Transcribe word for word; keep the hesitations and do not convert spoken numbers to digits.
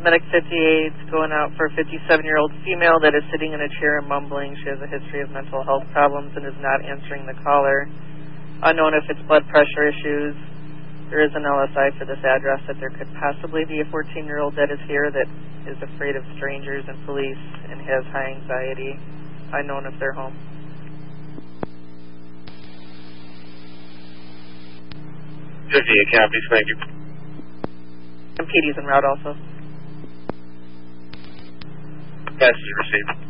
Medic fifty-eight going out for a fifty-seven-year-old female that is sitting in a chair and mumbling. She has a history of mental health problems and is not answering the caller. Unknown if it's blood pressure issues. There is an L S I for this address that there could possibly be a fourteen-year-old that is here that is afraid of strangers and police and has high anxiety. Unknown if they're home. fifty-eight copies, thank you. And P D's en route also. Passage received.